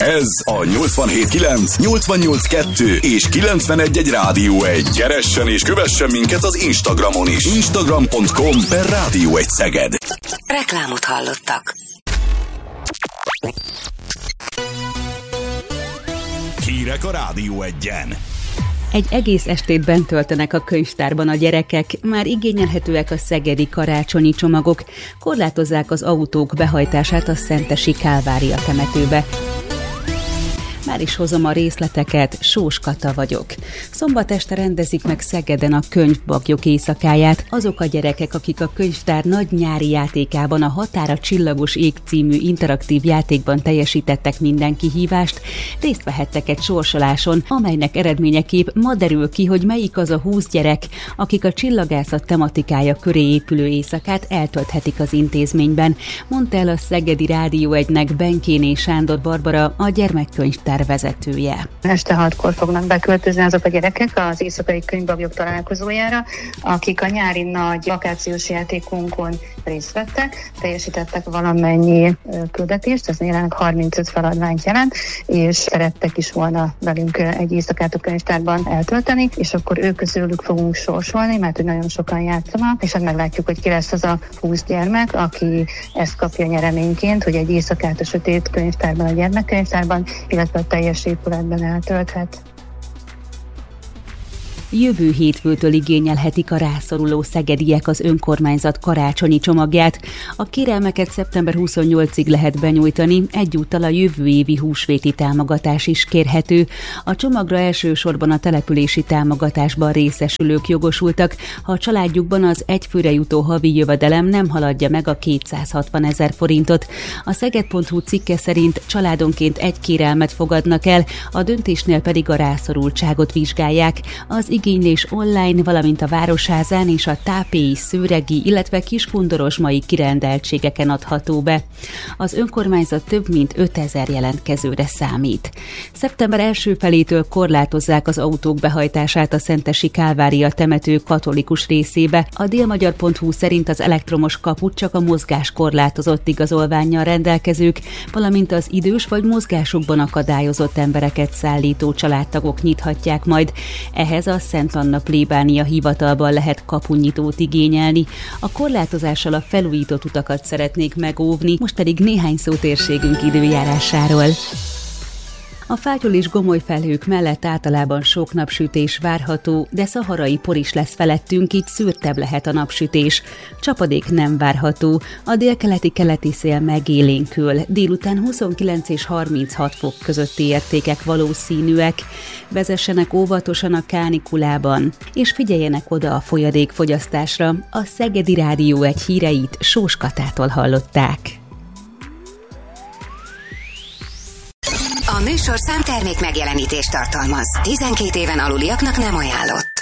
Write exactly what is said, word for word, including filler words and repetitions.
Ez a nyolcvanhét kilenc, nyolcvannyolc kettő és kilencvenegy egy Rádió egy. Keressen és kövessen minket az Instagramon is. instagram pont com per Rádió egy Szeged. Reklámot hallottak. Hírek a Rádió egyen. Egy egész estét bent töltenek a könyvtárban a gyerekek, már igényelhetőek a szegedi karácsonyi csomagok, korlátozzák az autók behajtását a szentesi Kálvária temetőbe. Már is hozom a részleteket, Sós Kata vagyok. Szombat este rendezik meg Szegeden a könyvbagyok éjszakáját. Azok a gyerekek, akik a könyvtár nagy nyári játékában, a Határa csillagos ég című interaktív játékban teljesítettek minden kihívást, részt vehettek egy sorsoláson, amelynek eredményeképp ma derül ki, hogy melyik az a húsz gyerek, akik a csillagászat tematikája köré épülő éjszakát eltölthetik az intézményben, mondta el a Szegedi Rádió egynek Benkéné Sándor Barbara, a gyermekkönyvtár vezetője. Este hatkor fognak beköltözni azok a gyerekek az éjszakai könyvbagyok találkozójára, akik a nyári nagy vakációs játékunkon részt vettek, teljesítettek valamennyi küldetést, ez jelenleg harmincöt feladványt jelent, és szerettek is volna velünk egy éjszakát a könyvtárban eltölteni, és akkor ők közülük fogunk sorsolni, mert hogy nagyon sokan játszanak, és hát meglátjuk, hogy ki lesz az a húsz gyermek, aki ezt kapja nyereményként, hogy egy éjszakát a sötét könyvtárban, a gyermekkönyvtárban, illetve a teljes épületben eltölthet. Jövő hétfőtől igényelhetik a rászoruló szegediek az önkormányzat karácsonyi csomagját. A kérelmeket szeptember huszonnyolcadikáig lehet benyújtani, egyúttal a jövő évi húsvéti támogatás is kérhető. A csomagra elsősorban a települési támogatásban részesülők jogosultak, ha a családjukban az egyfőre jutó havi jövedelem nem haladja meg a kétszázhatvan ezer forintot. A szeged pont hu cikke szerint családonként egy kérelmet fogadnak el, a döntésnél pedig a rászorultságot vizsgálják. Az igénylés online, valamint a Városházán és a tápélyi, szőregi, illetve kiskundorozsmai kirendeltségeken adható be. Az önkormányzat több mint ötezer jelentkezőre számít. Szeptember első felétől korlátozzák az autók behajtását a szentesi Kálvária temető katolikus részébe. A délmagyar pont hu szerint az elektromos kaput csak a mozgáskorlátozott igazolvánnyal rendelkezők, valamint az idős vagy mozgásukban akadályozott embereket szállító családtagok nyithatják majd. Ehhez a Szent Anna plébánia hivatalban lehet kapunyitót igényelni. A korlátozással a felújított utakat szeretnék megóvni, most pedig néhány szó térségünk időjárásáról. A fátyol és gomoly felhők mellett általában sok napsütés várható, de szaharai por is lesz felettünk, így szürtebb lehet a napsütés. Csapadék nem várható, a délkeleti-keleti szél megélénkül, délután huszonkilenc és harminchat fok közötti értékek valószínűek. Vezessenek óvatosan a kánikulában, és figyeljenek oda a folyadékfogyasztásra. A Szegedi Rádió egy híreit Sós Katától hallották. A műsorszám termék megjelenítést tartalmaz. tizenkét éven aluliaknak nem ajánlott.